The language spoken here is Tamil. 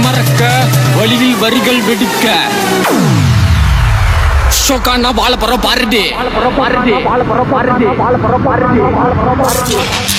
மறக்க வழியில் வரிகள் வெடிக்க ஷோக்கானா வாழ போற பாருடி